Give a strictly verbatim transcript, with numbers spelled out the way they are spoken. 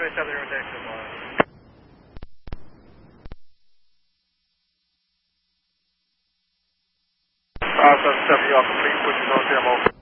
Roger, seven zero six. five seven seven, you are complete, push your north demo.